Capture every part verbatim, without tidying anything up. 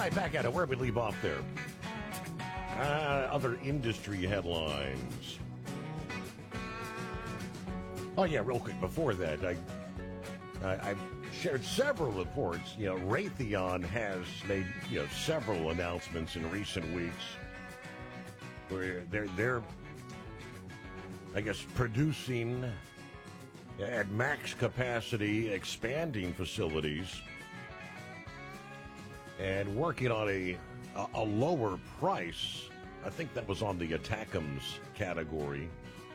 right, back at it. Where we leave off there? Uh, other industry headlines. Oh, yeah, real quick. Before that, I, I, I've shared several reports. You know, Raytheon has made, you know, several announcements in recent weeks where they're, they're I guess, producing at max capacity, expanding facilities, and working on a, a, a lower price. I think that was on the ATACMS category.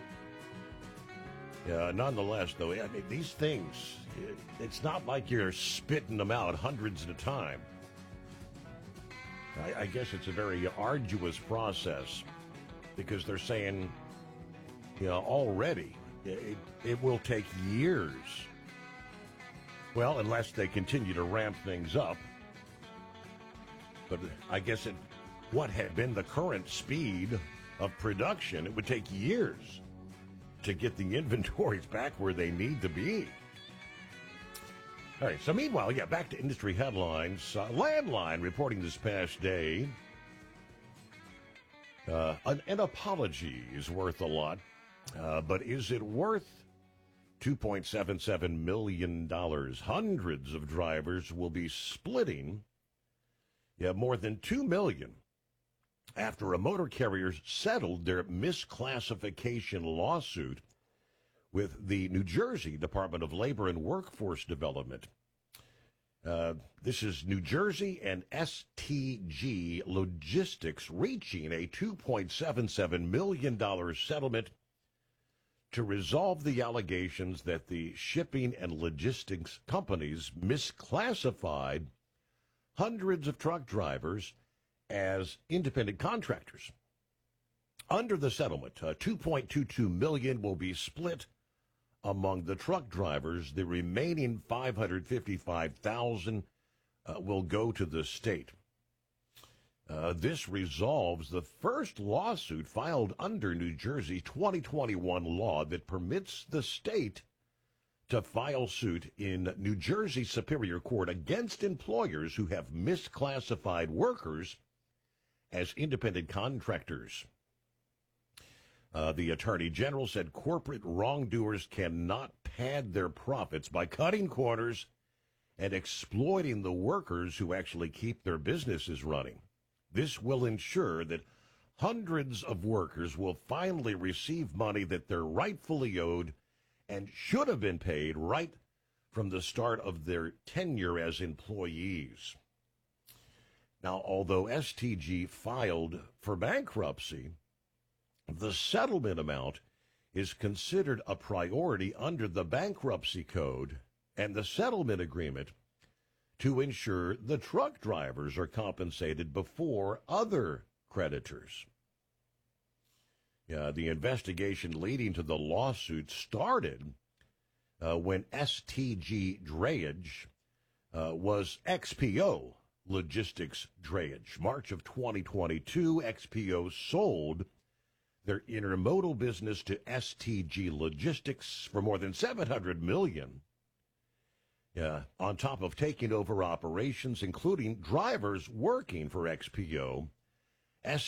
Uh, nonetheless, though, I mean, these things, it, it's not like you're spitting them out hundreds at a time. I, I guess it's a very arduous process because they're saying, you know, already it, it will take years. Well, unless they continue to ramp things up. But I guess at what had been the current speed of production, it would take years to get the inventories back where they need to be. All right, so meanwhile, yeah, back to industry headlines. Uh, Landline reporting this past day, uh, an, an apology is worth a lot, uh, but is it worth two point seven seven million dollars? Hundreds of drivers will be splitting yeah, more than two million dollars after a motor carrier settled their misclassification lawsuit with the New Jersey Department of Labor and Workforce Development. Uh, this is New Jersey and S T G Logistics reaching a two point seven seven million dollars settlement to resolve the allegations that the shipping and logistics companies misclassified hundreds of truck drivers as independent contractors. Under the settlement, uh, two point two two million dollars will be split among the truck drivers. The remaining five hundred fifty-five thousand dollars uh, will go to the state. Uh, this resolves the first lawsuit filed under New Jersey twenty twenty-one law that permits the state to file suit in New Jersey Superior Court against employers who have misclassified workers as independent contractors. Uh, the Attorney General said corporate wrongdoers cannot pad their profits by cutting corners and exploiting the workers who actually keep their businesses running. This will ensure that hundreds of workers will finally receive money that they're rightfully owed and should have been paid right from the start of their tenure as employees. Now, although S T G filed for bankruptcy, the settlement amount is considered a priority under the bankruptcy code and the settlement agreement to ensure the truck drivers are compensated before other creditors. Uh, the investigation leading to the lawsuit started uh, when S T G Drayage uh, was X P O Logistics Drayage. March of twenty twenty-two, X P O sold their intermodal business to S T G Logistics for more than seven hundred million dollars. Uh, on top of taking over operations, including drivers working for X P O